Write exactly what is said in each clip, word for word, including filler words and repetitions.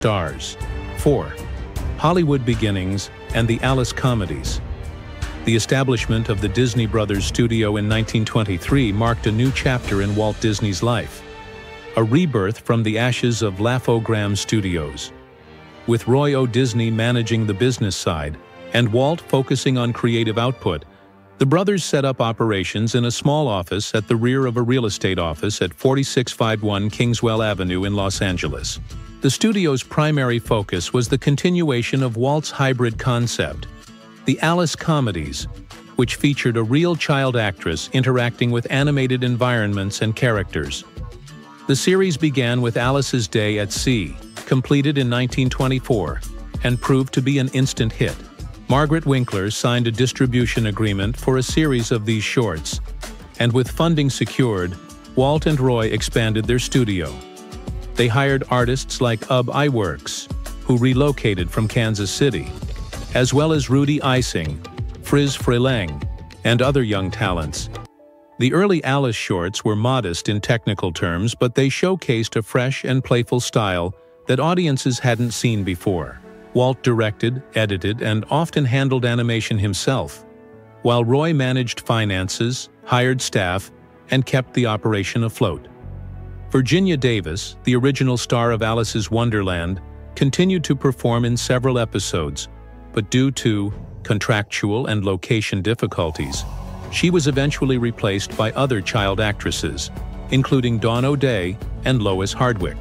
Stars. four. Hollywood Beginnings and the Alice Comedies. The establishment of the Disney Brothers Studio in nineteen twenty-three marked a new chapter in Walt Disney's life, a rebirth from the ashes of Laugh-O-Gram Studios. With Roy O. Disney managing the business side and Walt focusing on creative output, the brothers set up operations in a small office at the rear of a real estate office at forty-six fifty-one Kingswell Avenue in Los Angeles. The studio's primary focus was the continuation of Walt's hybrid concept, the Alice Comedies, which featured a real child actress interacting with animated environments and characters. The series began with Alice's Day at Sea, completed in nineteen twenty-four, and proved to be an instant hit. Margaret Winkler signed a distribution agreement for a series of these shorts, and with funding secured, Walt and Roy expanded their studio. They hired artists like Ub Iwerks, who relocated from Kansas City, as well as Rudy Ising, Friz Freleng, and other young talents. The early Alice shorts were modest in technical terms, but they showcased a fresh and playful style that audiences hadn't seen before. Walt directed, edited, and often handled animation himself, while Roy managed finances, hired staff, and kept the operation afloat. Virginia Davis, the original star of Alice's Wonderland, continued to perform in several episodes, but due to contractual and location difficulties, she was eventually replaced by other child actresses, including Dawn O'Day and Lois Hardwick.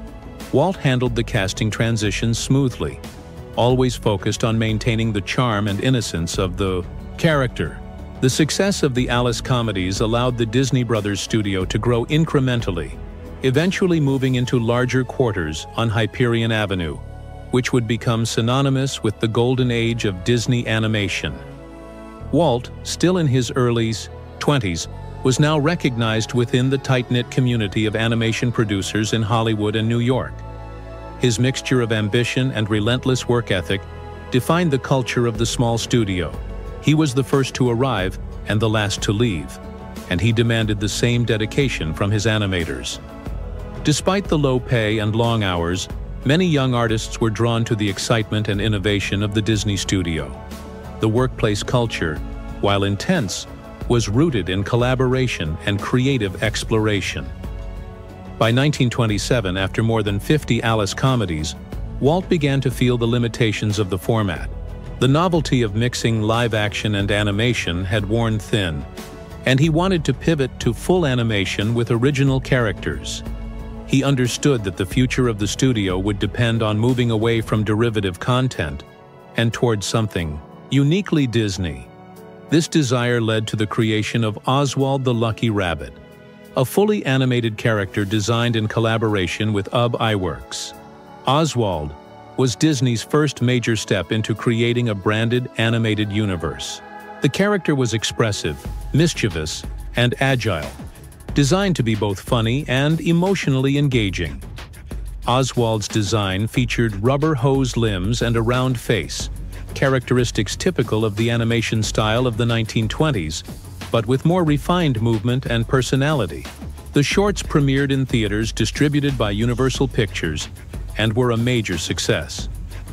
Walt handled the casting transitions smoothly, always focused on maintaining the charm and innocence of the character. The success of the Alice Comedies allowed the Disney Brothers Studio to grow incrementally, eventually moving into larger quarters on Hyperion Avenue, which would become synonymous with the golden age of Disney animation. Walt, still in his early twenties, was now recognized within the tight-knit community of animation producers in Hollywood and New York. His mixture of ambition and relentless work ethic defined the culture of the small studio. He was the first to arrive and the last to leave, and he demanded the same dedication from his animators. Despite the low pay and long hours, many young artists were drawn to the excitement and innovation of the Disney Studio. The workplace culture, while intense, was rooted in collaboration and creative exploration. By nineteen twenty-seven, after more than fifty Alice Comedies, Walt began to feel the limitations of the format. The novelty of mixing live action and animation had worn thin, and he wanted to pivot to full animation with original characters. He understood that the future of the studio would depend on moving away from derivative content and towards something uniquely Disney. This desire led to the creation of Oswald the Lucky Rabbit, a fully animated character designed in collaboration with Ub Iwerks. Oswald was Disney's first major step into creating a branded animated universe. The character was expressive, mischievous, and agile, designed to be both funny and emotionally engaging. Oswald's design featured rubber-hose limbs and a round face, characteristics typical of the animation style of the nineteen twenties, but with more refined movement and personality. The shorts premiered in theaters distributed by Universal Pictures and were a major success.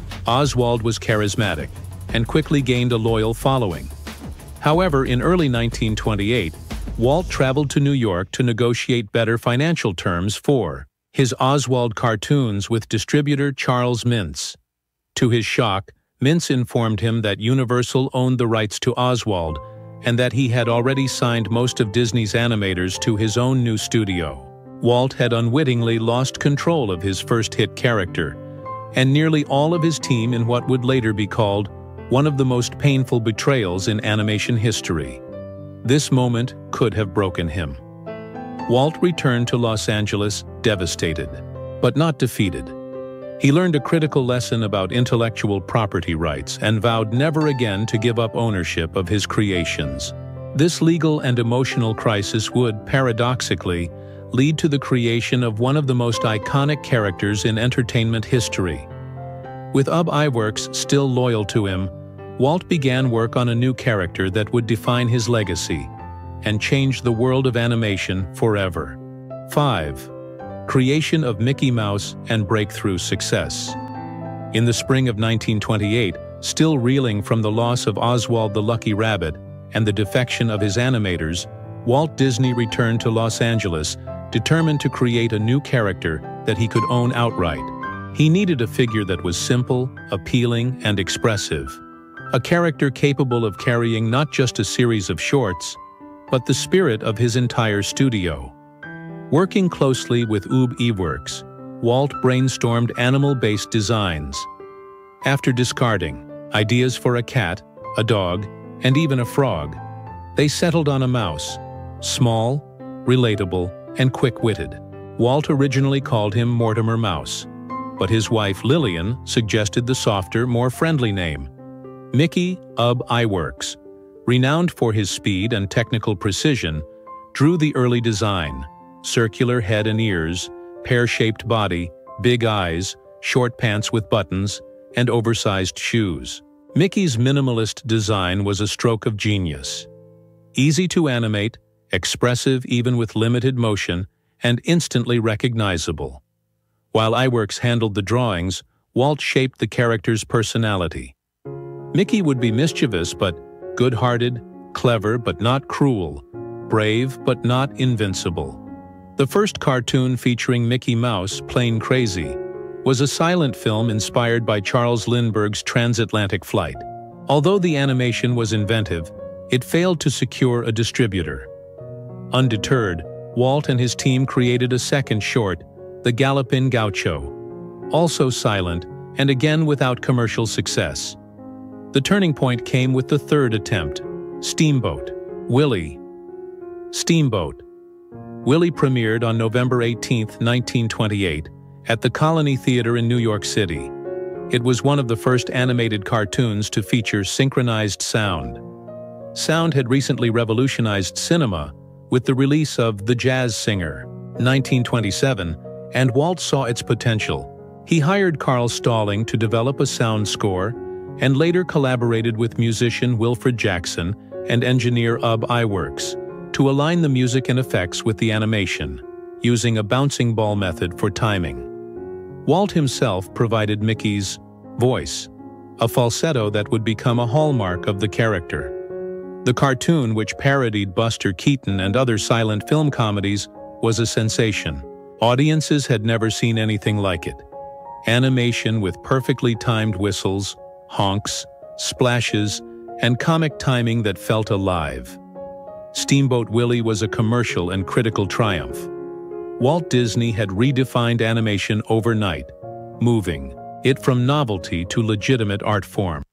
Oswald was charismatic and quickly gained a loyal following. However, in early nineteen twenty-eight, Walt traveled to New York to negotiate better financial terms for his Oswald cartoons with distributor Charles Mintz. To his shock, Mintz informed him that Universal owned the rights to Oswald and that he had already signed most of Disney's animators to his own new studio. Walt had unwittingly lost control of his first-hit character, and nearly all of his team in what would later be called one of the most painful betrayals in animation history. This moment could have broken him. Walt returned to Los Angeles devastated, but not defeated. He learned a critical lesson about intellectual property rights and vowed never again to give up ownership of his creations. This legal and emotional crisis would, paradoxically, lead to the creation of one of the most iconic characters in entertainment history. With Ub Iwerks still loyal to him, Walt began work on a new character that would define his legacy and change the world of animation forever. five. creation of Mickey Mouse and breakthrough success. In the spring of nineteen twenty-eight, still reeling from the loss of Oswald the Lucky Rabbit and the defection of his animators, Walt Disney returned to Los Angeles, determined to create a new character that he could own outright. He needed a figure that was simple, appealing, and expressive. A character capable of carrying not just a series of shorts, but the spirit of his entire studio. Working closely with Ub Iwerks, Walt brainstormed animal-based designs. After discarding ideas for a cat, a dog, and even a frog, they settled on a mouse, small, relatable, and quick-witted. Walt originally called him Mortimer Mouse, but his wife Lillian suggested the softer, more friendly name, Mickey Ub Iwerks, renowned for his speed and technical precision, drew the early design: circular head and ears, pear-shaped body, big eyes, short pants with buttons, and oversized shoes. Mickey's minimalist design was a stroke of genius. Easy to animate, expressive even with limited motion, and instantly recognizable. While Iwerks handled the drawings, Walt shaped the character's personality. Mickey would be mischievous but good-hearted, clever but not cruel, brave but not invincible. The first cartoon featuring Mickey Mouse, Plane Crazy, was a silent film inspired by Charles Lindbergh's transatlantic flight. Although the animation was inventive, it failed to secure a distributor. Undeterred, Walt and his team created a second short, The Gallopin' Gaucho, also silent and again without commercial success. The turning point came with the third attempt, Steamboat, Willie. Steamboat. Willie premiered on November eighteenth, nineteen twenty-eight, at the Colony Theater in New York City. It was one of the first animated cartoons to feature synchronized sound. Sound had recently revolutionized cinema with the release of The Jazz Singer, nineteen twenty-seven, and Walt saw its potential. He hired Carl Stalling to develop a sound score and later collaborated with musician Wilfred Jackson and engineer Ub Iwerks to align the music and effects with the animation, using a bouncing ball method for timing. Walt himself provided Mickey's voice, a falsetto that would become a hallmark of the character. The cartoon, which parodied Buster Keaton and other silent film comedies, was a sensation. Audiences had never seen anything like it. Animation with perfectly timed whistles, honks, splashes, and comic timing that felt alive. Steamboat Willie was a commercial and critical triumph. Walt Disney had redefined animation overnight, moving it from novelty to legitimate art form.